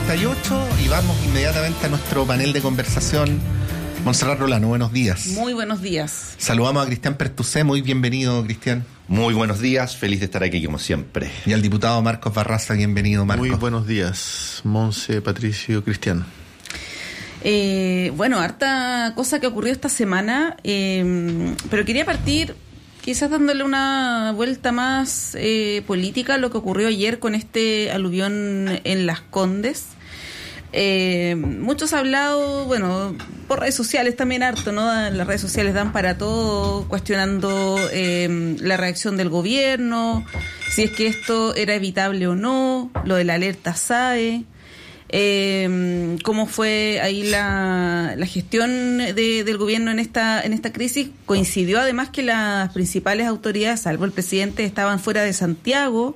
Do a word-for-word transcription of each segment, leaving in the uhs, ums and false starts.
cuarenta y ocho y vamos inmediatamente a nuestro panel de conversación. Montserrat Rolano, buenos días. Muy buenos días. Saludamos a Cristian Pertusé, muy bienvenido, Cristian. Muy buenos días, feliz de estar aquí como siempre. Y al diputado Marcos Barraza, bienvenido, Marcos. Muy buenos días, Monse, Patricio, Cristian. Eh, bueno, harta cosa que ocurrió esta semana, eh, pero quería partir quizás dándole una vuelta más eh, política a lo que ocurrió ayer con este aluvión en Las Condes. Eh, muchos han hablado, bueno, por redes sociales también harto, ¿no? Las redes sociales dan para todo, cuestionando eh, la reacción del gobierno, si es que esto era evitable o no, lo de la alerta S A E, eh, cómo fue ahí la, la gestión de, del gobierno en esta, en esta crisis. Coincidió además que las principales autoridades, salvo el presidente, estaban fuera de Santiago.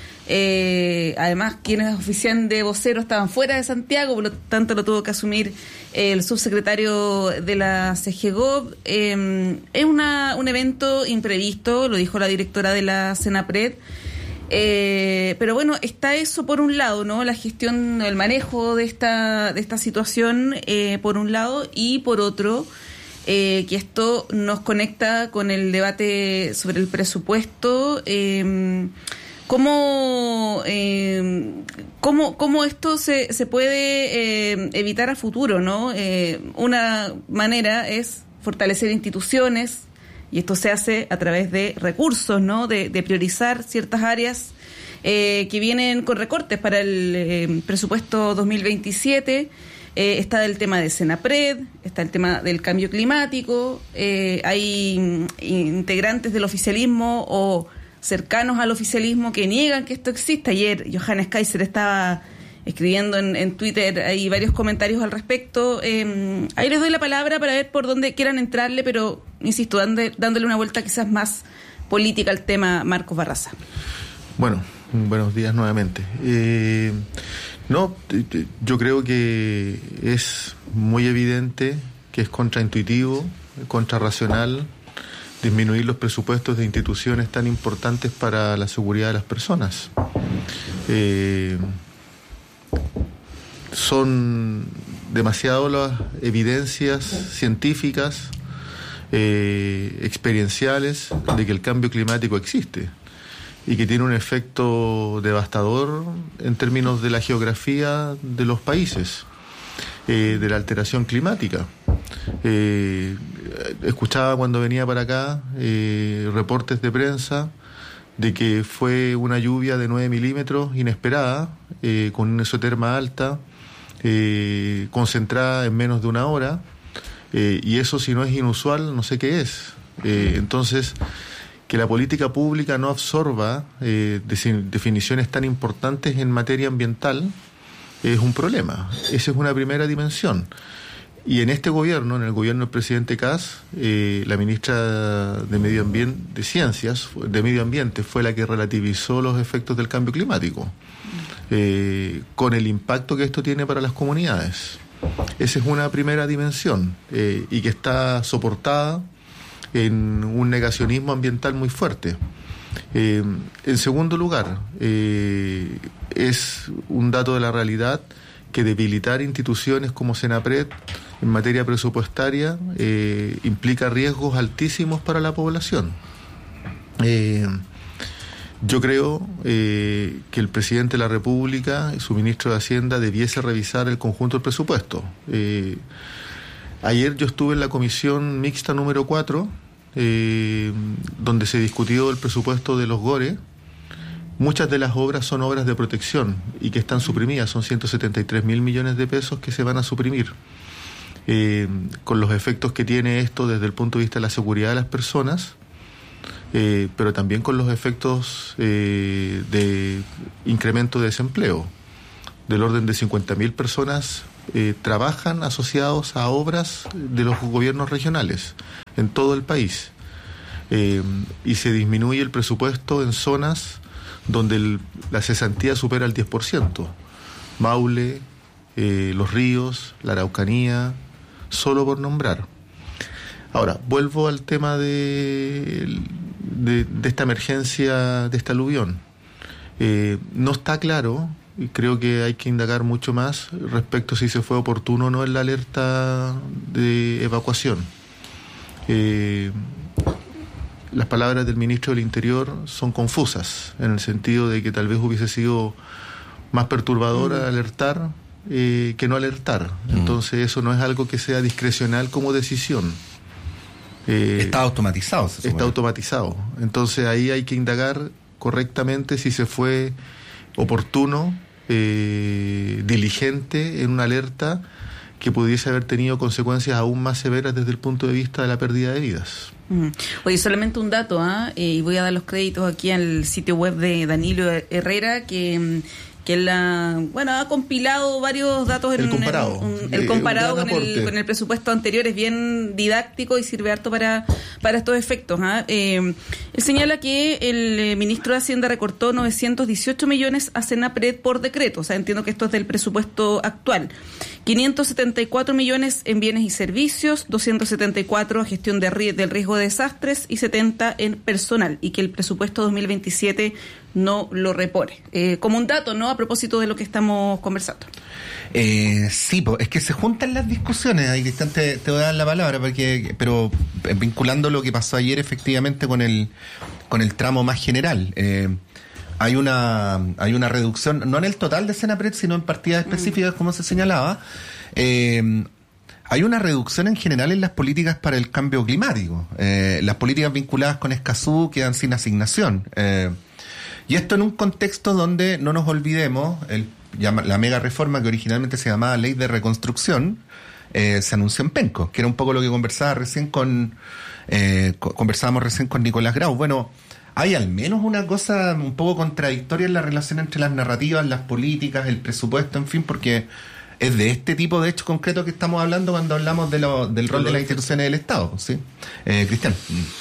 Eh, además, quienes ofician de vocero estaban fuera de Santiago, por lo tanto lo tuvo que asumir el subsecretario de la C G Gov. Eh, es una, un evento imprevisto, lo dijo la directora de la Senapred. Eh, pero bueno, está eso por un lado, ¿no? La gestión, el manejo de esta, de esta situación, eh, por un lado, y por otro, eh, que esto nos conecta con el debate sobre el presupuesto. Eh, ¿Cómo, eh, cómo, cómo esto se, se puede eh, evitar a futuro, ¿no? Eh, una manera es fortalecer instituciones, y esto se hace a través de recursos, ¿no? De, de priorizar ciertas áreas eh, que vienen con recortes para el eh, presupuesto dos mil veintisiete. Eh, está el tema de Senapred, está el tema del cambio climático, eh, hay integrantes del oficialismo o cercanos al oficialismo que niegan que esto exista. Ayer Johannes Kaiser estaba escribiendo en, en Twitter, hay varios comentarios al respecto. Eh, ahí les doy la palabra para ver por dónde quieran entrarle, pero insisto, dándole, dándole una vuelta quizás más política al tema, Marcos Barraza. Bueno, buenos días nuevamente. Eh, no, yo creo que es muy evidente que es contraintuitivo, contrarracional disminuir los presupuestos de instituciones tan importantes para la seguridad de las personas. Eh, son demasiado las evidencias científicas, eh, experienciales, de que el cambio climático existe y que tiene un efecto devastador en términos de la geografía de los países, eh, de la alteración climática. Eh, escuchaba cuando venía para acá eh, reportes de prensa de que fue una lluvia de nueve milímetros inesperada, eh, con una isoterma alta, eh, concentrada en menos de una hora, eh, y eso, si no es inusual, no sé qué es. Eh, entonces, que la política pública no absorba eh, definiciones tan importantes en materia ambiental es un problema. Esa es una primera dimensión. Y en este gobierno, en el gobierno del presidente Kast, eh, la ministra de Medio Ambiente, de Ciencias, de Medio Ambiente, fue la que relativizó los efectos del cambio climático, eh, con el impacto que esto tiene para las comunidades. Esa es una primera dimensión, eh, y que está soportada en un negacionismo ambiental muy fuerte. Eh, en segundo lugar, eh, es un dato de la realidad que debilitar instituciones como Senapred en materia presupuestaria eh, implica riesgos altísimos para la población. Eh, yo creo eh, que el presidente de la República y su ministro de Hacienda debiese revisar el conjunto del presupuesto. Eh, ayer yo estuve en la comisión mixta número cuatro, eh, donde se discutió el presupuesto de los GORE. Muchas de las obras son obras de protección y que están suprimidas, son ciento setenta y tres mil millones de pesos que se van a suprimir, eh, con los efectos que tiene esto desde el punto de vista de la seguridad de las personas, eh, pero también con los efectos eh, de incremento de desempleo. Del orden de cincuenta mil personas eh, trabajan asociados a obras de los gobiernos regionales en todo el país, eh, y se disminuye el presupuesto en zonas donde el, la cesantía supera el diez por ciento. Maule, eh, Los Ríos, la Araucanía, solo por nombrar. Ahora, vuelvo al tema de, de, de esta emergencia, de este aluvión. Eh, no está claro y creo que hay que indagar mucho más respecto a si se fue oportuno o no en la alerta de evacuación. Eh, las palabras del ministro del Interior son confusas, en el sentido de que tal vez hubiese sido más perturbadora mm. alertar eh, que no alertar. Mm. Entonces eso no es algo que sea discrecional como decisión. Eh, está automatizado. Se está automatizado. Entonces ahí hay que indagar correctamente si se fue oportuno, eh, diligente en una alerta que pudiese haber tenido consecuencias aún más severas desde el punto de vista de la pérdida de vidas. Mm. Oye, solamente un dato, ¿eh? Eh, y voy a dar los créditos aquí al sitio web de Danilo Herrera, que... que la bueno ha compilado varios datos en el comparado, en, un, el comparado con el, con el presupuesto anterior, es bien didáctico y sirve harto para para estos efectos. ¿eh? Eh, él señala que el eh, ministro de Hacienda recortó novecientos dieciocho millones a Senapred por decreto, o sea, entiendo que esto es del presupuesto actual, quinientos setenta y cuatro millones en bienes y servicios, doscientos setenta y cuatro a gestión de, del riesgo de desastres y setenta en personal, y que el presupuesto dos mil veintisiete no lo repone. Eh, como un dato, ¿no? A propósito de lo que estamos conversando. Eh, sí, pues, es que se juntan las discusiones. Ahí, Cristian, te, te voy a dar la palabra, porque, pero vinculando lo que pasó ayer efectivamente con el con el tramo más general. Eh, hay una hay una reducción, no en el total de Senapred, sino en partidas específicas, mm. como se señalaba. Eh, Hay una reducción en general en las políticas para el cambio climático. Eh, las políticas vinculadas con Escazú quedan sin asignación. Eh, y esto en un contexto donde, no nos olvidemos, el, la mega reforma que originalmente se llamaba Ley de Reconstrucción, eh, se anunció en Penco, que era un poco lo que conversaba recién con eh, conversábamos recién con Nicolás Grau. Bueno, hay al menos una cosa un poco contradictoria en la relación entre las narrativas, las políticas, el presupuesto, en fin, porque es de este tipo de hechos concretos que estamos hablando cuando hablamos de lo, del rol de las instituciones del Estado, ¿sí? Eh, Cristian.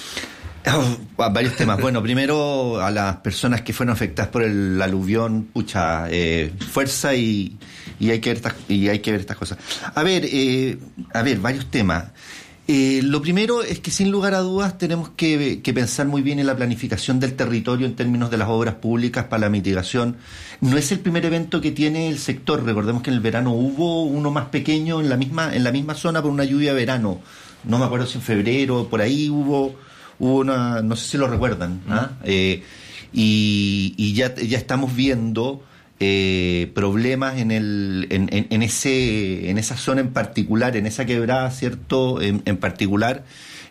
Oh, varios temas. Bueno, primero a las personas que fueron afectadas por el aluvión, pucha, eh, fuerza y, y hay que ver estas, y hay que ver estas cosas. A ver, eh, a ver, varios temas. Eh, lo primero es que sin lugar a dudas tenemos que, que pensar muy bien en la planificación del territorio en términos de las obras públicas para la mitigación. No es el primer evento que tiene el sector. Recordemos que en el verano hubo uno más pequeño en la misma en la misma zona por una lluvia de verano. No me acuerdo si en febrero, por ahí hubo hubo una, no sé si lo recuerdan, ¿ah? Uh-huh. eh, y, y ya ya estamos viendo Eh, problemas en el en, en, en ese en esa zona en particular, en esa quebrada, cierto, en, en particular,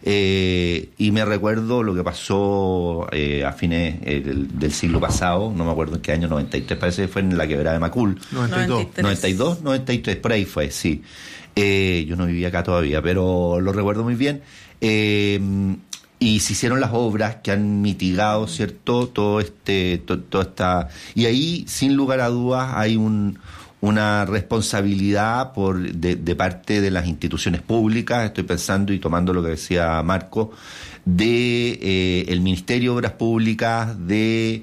eh, y me recuerdo lo que pasó eh, a fines eh, del, del siglo pasado, no me acuerdo en qué año, noventa y tres parece que fue, en la quebrada de Macul. noventa y dos noventa y dos, noventa y tres, por ahí fue, sí. Eh, yo no vivía acá todavía, pero lo recuerdo muy bien. Eh, Y se hicieron las obras que han mitigado, ¿cierto?, todo este, to, toda esta, y ahí, sin lugar a dudas, hay un, una responsabilidad por de, de parte de las instituciones públicas. Estoy pensando y tomando lo que decía Marco, de eh, el Ministerio de Obras Públicas, de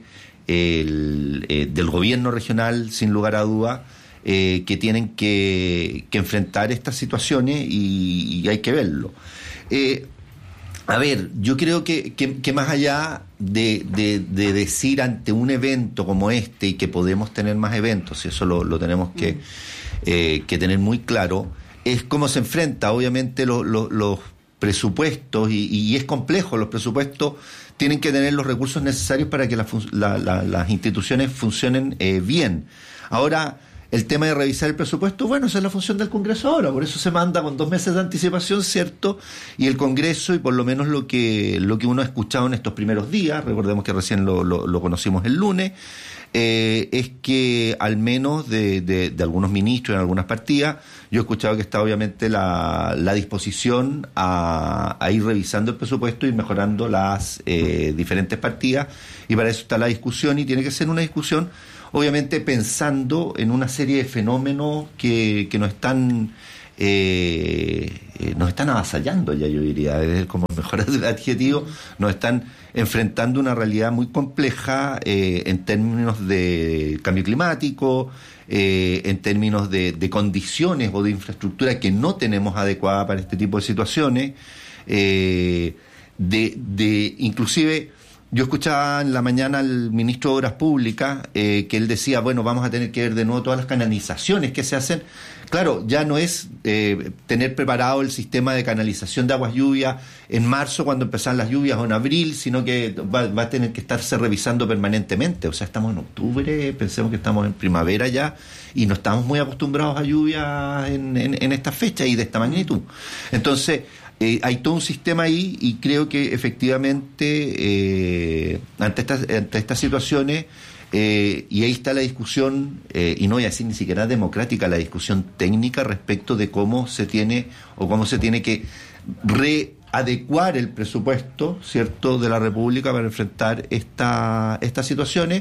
el, eh, del gobierno regional, sin lugar a dudas, eh, que tienen que, que enfrentar estas situaciones y, y hay que verlo. Eh, A ver, yo creo que, que, que más allá de, de, de decir ante un evento como este, y que podemos tener más eventos, y eso lo, lo tenemos que, eh, que tener muy claro, es cómo se enfrenta. Obviamente lo, lo, los presupuestos, y, y es complejo, los presupuestos tienen que tener los recursos necesarios para que la, la, la, las instituciones funcionen eh, bien. Ahora, el tema de revisar el presupuesto, bueno, esa es la función del Congreso ahora, por eso se manda con dos meses de anticipación, ¿cierto? Y el Congreso, y por lo menos lo que lo que uno ha escuchado en estos primeros días, recordemos que recién lo, lo, lo conocimos el lunes, eh, es que al menos de, de, de algunos ministros en algunas partidas, yo he escuchado que está obviamente la, la disposición a, a ir revisando el presupuesto y mejorando las eh, diferentes partidas, y para eso está la discusión, y tiene que ser una discusión obviamente pensando en una serie de fenómenos que, que nos están eh, eh, nos están avasallando, ya yo diría, es como mejor el adjetivo, nos están enfrentando una realidad muy compleja eh, en términos de cambio climático, eh, en términos de, de condiciones o de infraestructura que no tenemos adecuada para este tipo de situaciones, eh, de, de inclusive yo escuchaba en la mañana al ministro de Obras Públicas eh, que él decía, bueno, vamos a tener que ver de nuevo todas las canalizaciones que se hacen. Claro, ya no es eh, tener preparado el sistema de canalización de aguas lluvias en marzo cuando empezaron las lluvias o en abril, sino que va, va a tener que estarse revisando permanentemente. O sea, estamos en octubre, pensemos que estamos en primavera ya y no estamos muy acostumbrados a lluvias en, en, en esta fecha y de esta magnitud. Entonces, Eh, hay todo un sistema ahí y creo que efectivamente eh, ante estas ante estas situaciones eh, y ahí está la discusión eh, y no voy a decir ni siquiera democrática, la discusión técnica respecto de cómo se tiene o cómo se tiene que readecuar el presupuesto, ¿cierto?, de la República para enfrentar esta, estas situaciones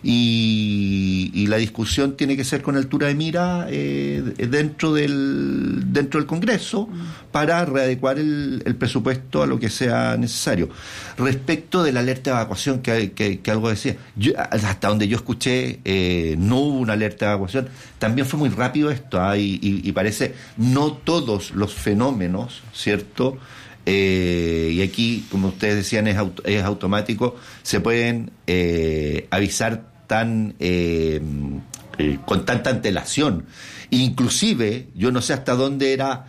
y, y la discusión tiene que ser con altura de mira eh, dentro del dentro del Congreso para readecuar el, el presupuesto a lo que sea necesario. Respecto de la alerta de evacuación que, que, que algo decía, yo, hasta donde yo escuché eh, no hubo una alerta de evacuación, también fue muy rápido esto ¿eh? y, y, y parece no todos los fenómenos, ¿cierto?, Eh, y aquí, como ustedes decían, es, auto, es automático, se pueden eh, avisar tan eh, eh, con tanta antelación. Inclusive, yo no sé hasta dónde era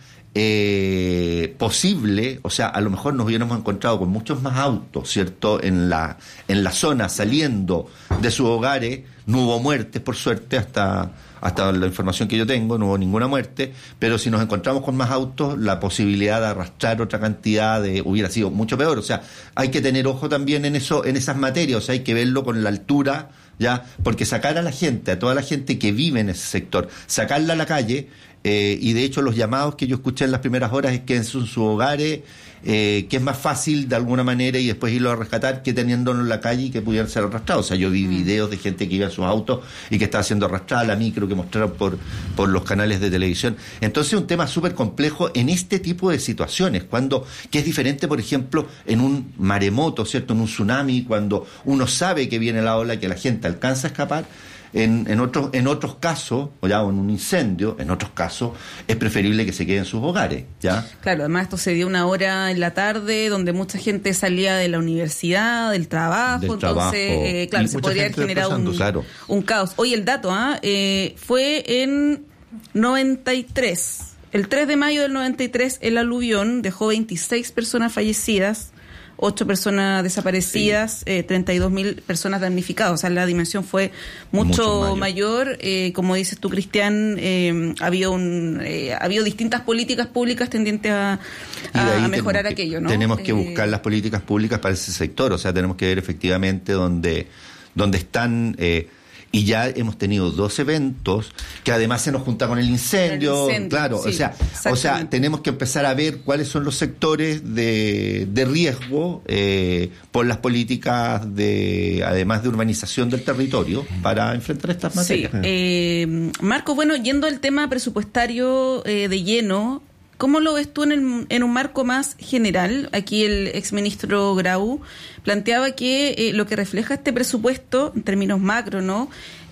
eh, posible, o sea, a lo mejor nos hubiéramos encontrado con muchos más autos, ¿cierto?, en la, en la zona saliendo de sus hogares. No hubo muertes, por suerte, hasta... hasta la información que yo tengo, no hubo ninguna muerte, pero si nos encontramos con más autos, la posibilidad de arrastrar otra cantidad de hubiera sido mucho peor. O sea, hay que tener ojo también en eso, en esas materias, o sea, hay que verlo con la altura, ya, porque sacar a la gente, a toda la gente que vive en ese sector, sacarla a la calle, eh, y de hecho los llamados que yo escuché en las primeras horas es que en sus, sus hogares, eh, que es más fácil de alguna manera y después irlo a rescatar que teniéndolo en la calle y que pudieran ser arrastrados. O sea, yo vi videos de gente que iba en sus autos y que estaba siendo arrastrada, la micro que mostraron por, por los canales de televisión. Entonces, un tema súper complejo en este tipo de situaciones, cuando, que es diferente, por ejemplo, en un maremoto, ¿cierto?, en un tsunami, cuando uno sabe que viene la ola, que la gente alcanza a escapar. En, en otros en otros casos, o ya en un incendio, en otros casos es preferible que se queden en sus hogares, ¿ya? Claro, además esto se dio una hora en la tarde donde mucha gente salía de la universidad, del trabajo, del entonces, trabajo. Eh, claro, Y se mucha podría haber gente generado un, claro. un caos. Oye, el dato, ¿ah? ¿eh? Fue en noventa y tres, el tres de mayo del noventa y tres, el aluvión dejó veintiséis personas fallecidas, ocho personas desaparecidas, sí. eh, treinta y dos mil personas damnificadas. O sea, la dimensión fue mucho, mucho mayor. mayor. Eh, como dices tú, Cristian, eh, ha habido un, eh, ha habido distintas políticas públicas tendientes a, a, a mejorar que, aquello, ¿no? Tenemos que eh, buscar las políticas públicas para ese sector. O sea, tenemos que ver efectivamente dónde, dónde están... Eh, y ya hemos tenido dos eventos que además se nos junta con el incendio, el incendio claro, sí, o sea, o sea, tenemos que empezar a ver cuáles son los sectores de, de riesgo eh, por las políticas de, además de urbanización del territorio para enfrentar estas materias. Sí, eh, Marco, bueno, yendo al tema presupuestario eh, de lleno, ¿cómo lo ves tú en, el, en un marco más general? Aquí el exministro Grau planteaba que eh, lo que refleja este presupuesto, en términos macro, ¿no?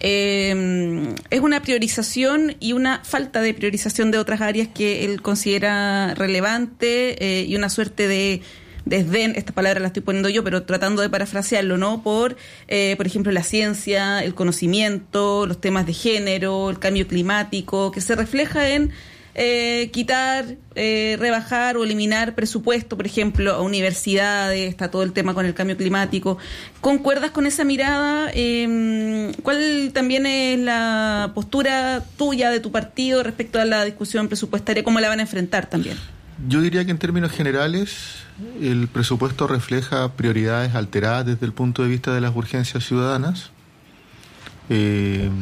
Eh, es una priorización y una falta de priorización de otras áreas que él considera relevante eh, y una suerte de desdén, esta palabra la estoy poniendo yo, pero tratando de parafrasearlo, ¿no? Por, eh, por ejemplo, la ciencia, el conocimiento, los temas de género, el cambio climático, que se refleja en Eh, quitar, eh, rebajar o eliminar presupuesto, por ejemplo, a universidades, está todo el tema con el cambio climático. ¿Concuerdas con esa mirada? Eh, ¿Cuál también es la postura tuya, de tu partido, respecto a la discusión presupuestaria? ¿Cómo la van a enfrentar también? Yo diría que en términos generales el presupuesto refleja prioridades alteradas desde el punto de vista de las urgencias ciudadanas. Eh...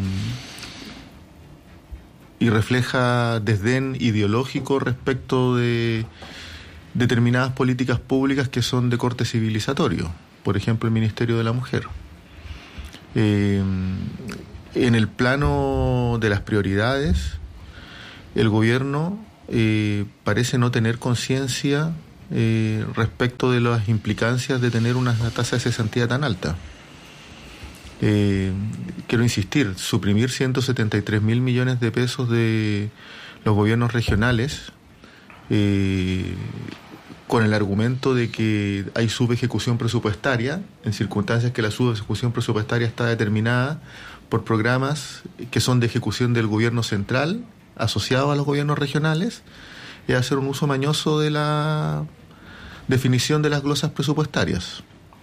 y refleja desdén ideológico respecto de determinadas políticas públicas que son de corte civilizatorio, por ejemplo el Ministerio de la Mujer. Eh, en el plano de las prioridades, el gobierno eh, parece no tener conciencia eh, respecto de las implicancias de tener una tasa de cesantía tan alta. Eh, quiero insistir, suprimir ciento setenta y tres mil millones de pesos de los gobiernos regionales eh, con el argumento de que hay subejecución presupuestaria, en circunstancias que la subejecución presupuestaria está determinada por programas que son de ejecución del gobierno central, asociados a los gobiernos regionales, es hacer un uso mañoso de la definición de las glosas presupuestarias.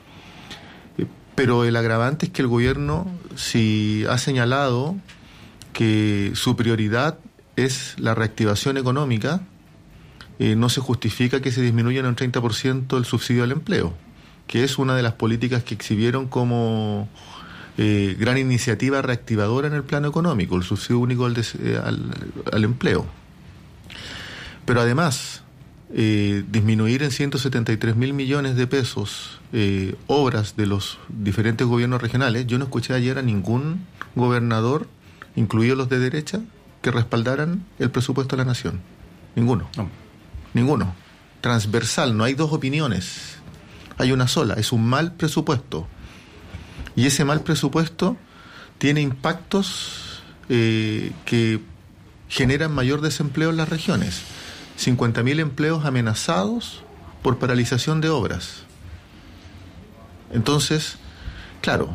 Pero el agravante es que el gobierno, si ha señalado que su prioridad es la reactivación económica, eh, no se justifica que se disminuya en un treinta por ciento el subsidio al empleo, que es una de las políticas que exhibieron como eh, gran iniciativa reactivadora en el plano económico, el subsidio único al, des, eh, al, al empleo. Pero además, eh, disminuir en ciento setenta y tres mil millones de pesos eh, obras de los diferentes gobiernos regionales, yo no escuché ayer a ningún gobernador, incluidos los de derecha, que respaldaran el presupuesto de la nación. Ninguno. No. Ninguno. Transversal, no hay dos opiniones. Hay una sola, es un mal presupuesto. Y ese mal presupuesto tiene impactos eh, que generan mayor desempleo en las regiones. cincuenta mil empleos amenazados por paralización de obras. Entonces, claro,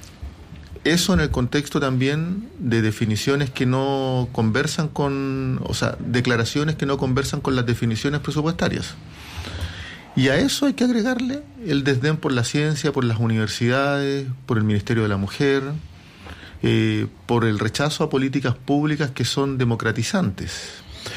eso en el contexto también de definiciones que no conversan con, o sea, declaraciones que no conversan con las definiciones presupuestarias. Y a eso hay que agregarle el desdén por la ciencia, por las universidades, por el Ministerio de la Mujer, eh, por el rechazo a políticas públicas que son democratizantes.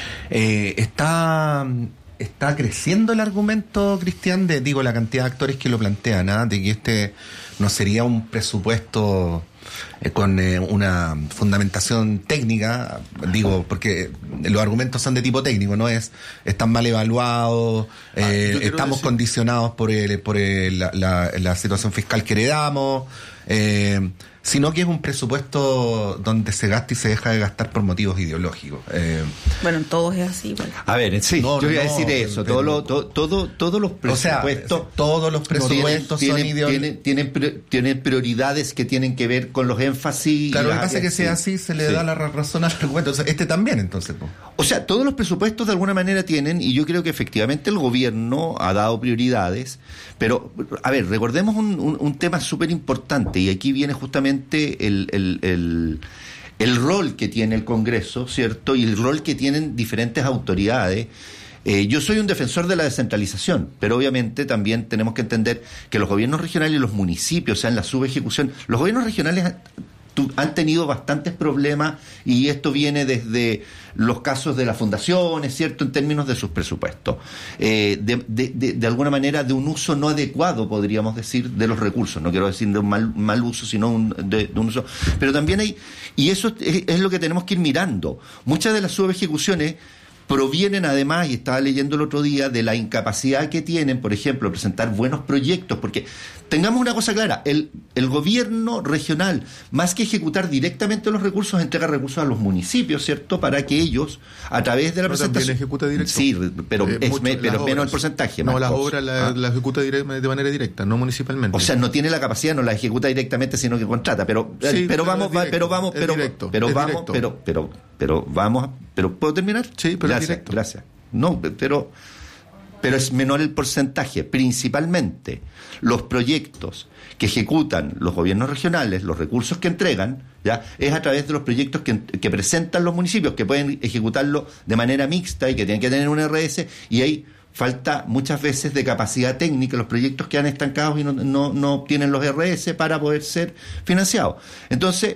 Eh, está está creciendo el argumento, Cristian, de, digo, la cantidad de actores que lo plantean, ¿eh? De que este no sería un presupuesto eh, con eh, una fundamentación técnica, digo, porque los argumentos son de tipo técnico, no es están mal evaluados, eh, ah, estamos decir... condicionados por el, por el, la, la, la situación fiscal que heredamos, eh, sino que es un presupuesto donde se gasta y se deja de gastar por motivos ideológicos. Eh, bueno, en todos es así. Bueno. A ver, sí, no, yo no, iba a decir no, eso. Pero, todo lo, to, todo, todos los presupuestos, o sea, todos los presupuestos tienen, son ideológicos. Tienen, tienen, tienen prioridades que tienen que ver con los énfasis. Claro, lo que la, pasa es que sí. sea así, se le sí. da la razón al argumento. O sea, este también, entonces. ¿no? O sea, todos los presupuestos de alguna manera tienen, y yo creo que efectivamente el gobierno ha dado prioridades, pero, a ver, recordemos un, un, un tema súper importante, y aquí viene justamente el El, el, el rol que tiene el Congreso, ¿cierto? Y el rol que tienen diferentes autoridades. Eh, yo soy un defensor de la descentralización, pero obviamente también tenemos que entender que los gobiernos regionales y los municipios, o sea, en la subejecución, los gobiernos regionales han tenido bastantes problemas, y esto viene desde los casos de las fundaciones, ¿cierto?, en términos de sus presupuestos, eh, de, de, de, de alguna manera de un uso no adecuado, podríamos decir, de los recursos. No quiero decir de un mal, mal uso, sino un, de, de un uso, pero también hay, y eso es, es lo que tenemos que ir mirando. Muchas de las subejecuciones provienen además, y estaba leyendo el otro día, de la incapacidad que tienen, por ejemplo, de presentar buenos proyectos, porque tengamos una cosa clara, el, el gobierno regional, más que ejecutar directamente los recursos, entrega recursos a los municipios, ¿cierto?, para que ellos, a través de la pero presentación... también ejecuta directo. Sí, pero eh, es, mucho, me, pero menos el porcentaje. No, las cosas. obras la, ¿Ah? la ejecuta direct, de manera directa, no municipalmente. O sea, no tiene la capacidad, no la ejecuta directamente, sino que contrata, pero sí, pero, pero vamos, directo, pero vamos, pero directo, pero vamos, pero pero pero vamos, pero ¿puedo terminar? Sí, pero gracias, directo. Gracias. No, pero pero es menor el porcentaje. Principalmente los proyectos que ejecutan los gobiernos regionales, los recursos que entregan, ya es a través de los proyectos que, que presentan los municipios, que pueden ejecutarlo de manera mixta y que tienen que tener un R S, y hay falta muchas veces de capacidad técnica. Los proyectos quedan estancados y no, no, no obtienen los R S para poder ser financiados. Entonces,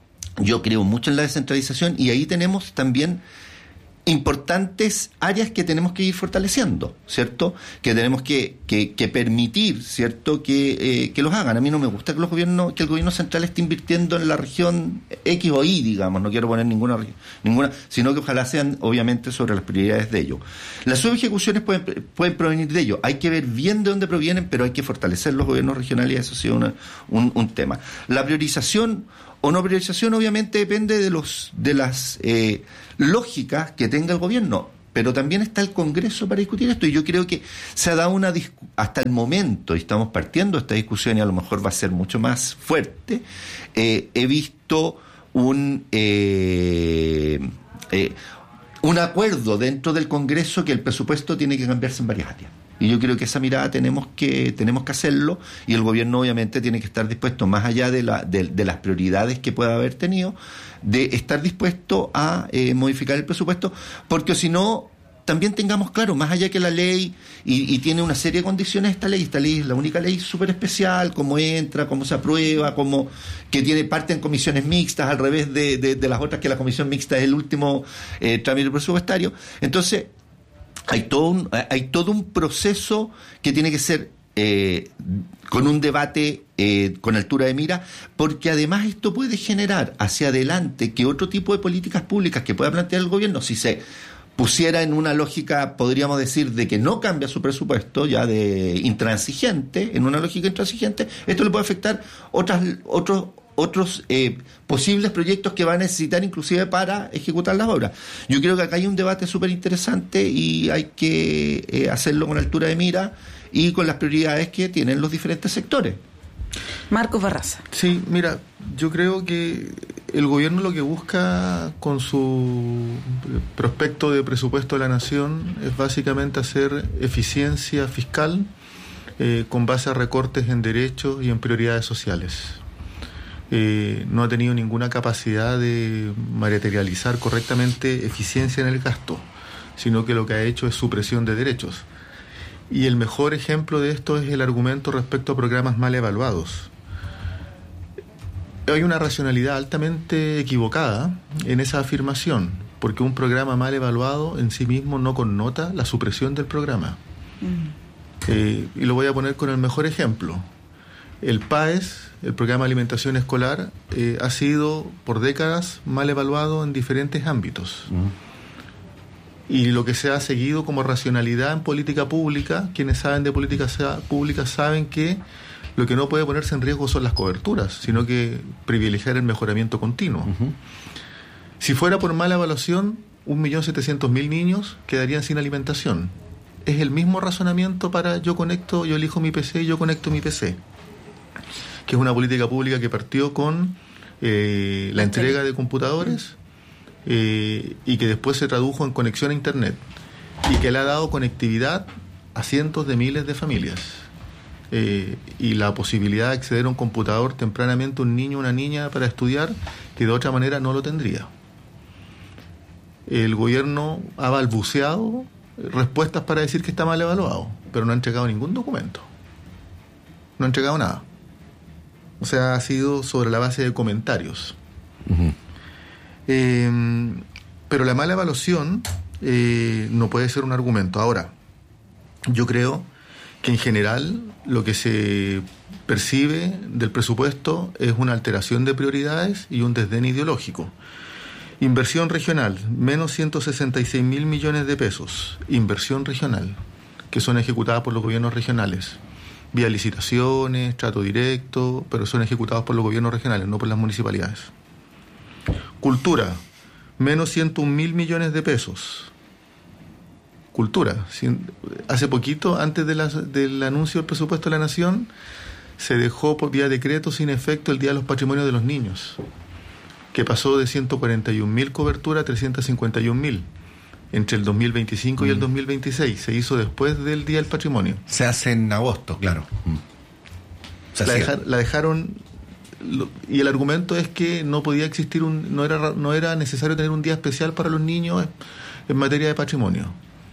yo creo mucho en la descentralización, y ahí tenemos también importantes áreas que tenemos que ir fortaleciendo, ¿cierto? Que tenemos que, que, que permitir, ¿cierto?, que, eh, que los hagan. A mí no me gusta que los gobiernos, que el gobierno central esté invirtiendo en la región X o Y, digamos, no quiero poner ninguna ninguna, sino que ojalá sean obviamente sobre las prioridades de ellos. Las subejecuciones pueden, pueden provenir de ellos. Hay que ver bien de dónde provienen, pero hay que fortalecer los gobiernos regionales, y eso ha sido una, un, un tema. La priorización o no priorización obviamente depende de los de las eh, lógicas que tenga el gobierno, pero también está el Congreso para discutir esto, y yo creo que se ha dado una discu- hasta el momento, y estamos partiendo esta discusión y a lo mejor va a ser mucho más fuerte, eh, he visto un eh, eh, un acuerdo dentro del Congreso que el presupuesto tiene que cambiarse en varias áreas. Y yo creo que esa mirada tenemos que tenemos que hacerlo, y el gobierno obviamente tiene que estar dispuesto, más allá de, la, de, de las prioridades que pueda haber tenido, de estar dispuesto a eh, modificar el presupuesto, porque si no, también tengamos claro, más allá que la ley, y, y tiene una serie de condiciones esta ley, esta ley es la única ley súper especial, cómo entra, cómo se aprueba, cómo que tiene parte en comisiones mixtas, al revés de, de, de las otras, que la comisión mixta es el último eh, trámite presupuestario. Entonces, hay todo un, hay todo un proceso que tiene que ser eh, con un debate eh, con altura de mira, porque además esto puede generar hacia adelante que otro tipo de políticas públicas que pueda plantear el gobierno, si se pusiera en una lógica, podríamos decir, de que no cambia su presupuesto, ya de intransigente, en una lógica intransigente, esto le puede afectar otras, otros otros eh, posibles proyectos que va a necesitar inclusive para ejecutar las obras. Yo creo que acá hay un debate súper interesante y hay que eh, hacerlo con altura de mira y con las prioridades que tienen los diferentes sectores. Marcos Barraza. Sí, mira, yo creo que el gobierno lo que busca con su prospecto de presupuesto de la nación es básicamente hacer eficiencia fiscal eh, con base a recortes en derechos y en prioridades sociales. Eh, no ha tenido ninguna capacidad de materializar correctamente eficiencia en el gasto, sino que lo que ha hecho es supresión de derechos. Y el mejor ejemplo de esto es el argumento respecto a programas mal evaluados. Hay una racionalidad altamente equivocada en esa afirmación, porque un programa mal evaluado en sí mismo no connota la supresión del programa. Mm. Eh, y lo voy a poner con el mejor ejemplo. El P A E S, el Programa de Alimentación Escolar, eh, ha sido por décadas mal evaluado en diferentes ámbitos. Mm. Y lo que se ha seguido como racionalidad en política pública, quienes saben de política pública saben que lo que no puede ponerse en riesgo son las coberturas, sino que privilegiar el mejoramiento continuo. Uh-huh. Si fuera por mala evaluación, un millón setecientos mil niños quedarían sin alimentación. Es el mismo razonamiento para yo conecto, yo elijo mi P C y yo conecto mi P C, que es una política pública que partió con eh, la entrega de computadores eh, y que después se tradujo en conexión a Internet y que le ha dado conectividad a cientos de miles de familias. Eh, y la posibilidad de acceder a un computador tempranamente un niño o una niña para estudiar que de otra manera no lo tendría. El gobierno ha balbuceado respuestas para decir que está mal evaluado, pero no ha entregado ningún documento, no ha entregado nada, o sea, ha sido sobre la base de comentarios. Uh-huh. eh, pero la mala evaluación eh, no puede ser un argumento. Ahora, yo creo que en general lo que se percibe del presupuesto es una alteración de prioridades y un desdén ideológico. Inversión regional, menos ciento sesenta y seis mil millones de pesos. Inversión regional, que son ejecutadas por los gobiernos regionales. Vía licitaciones, trato directo, pero son ejecutados por los gobiernos regionales, no por las municipalidades. Cultura, menos ciento un mil millones de pesos. Cultura. Hace poquito, antes de la, del anuncio del presupuesto de la Nación, se dejó por vía decreto sin efecto el Día de los Patrimonios de los Niños, que pasó de ciento cuarenta y un mil cobertura a trescientos cincuenta y un mil entre el dos mil veinticinco mm. y el dos mil veintiséis. Se hizo después del Día del Patrimonio. Se hace en agosto, claro. Mm. La, dejar, la dejaron, lo, y el argumento es que no podía existir un, no era, no era necesario tener un día especial para los niños en, en materia de patrimonio.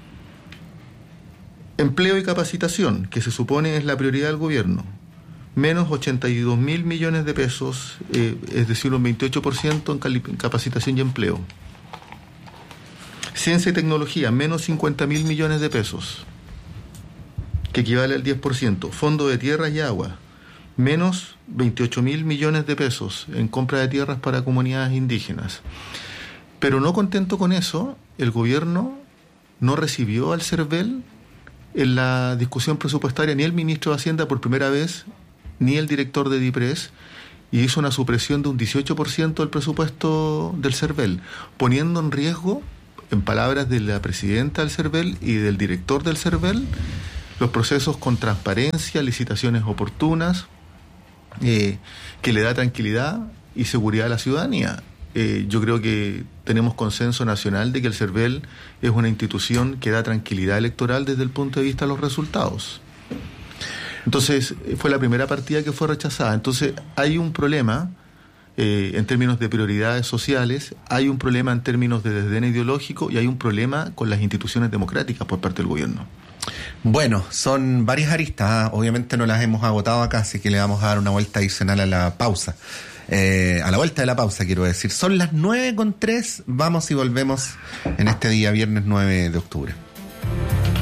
Empleo y capacitación, que se supone es la prioridad del gobierno, menos ochenta y dos mil millones de pesos, eh, es decir, un veintiocho por ciento en, cali- en capacitación y empleo. Ciencia y tecnología, menos cincuenta mil millones de pesos, que equivale al diez por ciento. Fondo de tierras y agua, menos veintiocho mil millones de pesos en compra de tierras para comunidades indígenas. Pero no contento con eso, el gobierno no recibió al CERVEL en la discusión presupuestaria ni el ministro de Hacienda por primera vez, ni el director de DIPRES, y hizo una supresión de un dieciocho por ciento del presupuesto del CERVEL, poniendo en riesgo, en palabras de la presidenta del CERVEL y del director del CERVEL, los procesos con transparencia, licitaciones oportunas, eh, que le da tranquilidad y seguridad a la ciudadanía. eh, yo creo que tenemos consenso nacional de que el CERVEL es una institución que da tranquilidad electoral desde el punto de vista de los resultados. Entonces, fue la primera partida que fue rechazada. Entonces, hay un problema eh, en términos de prioridades sociales, hay un problema en términos de desdén ideológico y hay un problema con las instituciones democráticas por parte del gobierno. Bueno, son varias aristas, obviamente no las hemos agotado acá, así que le vamos a dar una vuelta adicional a la pausa. Eh, a la vuelta de la pausa, quiero decir. Son las nueve con tres, vamos y volvemos en este día, viernes nueve de octubre.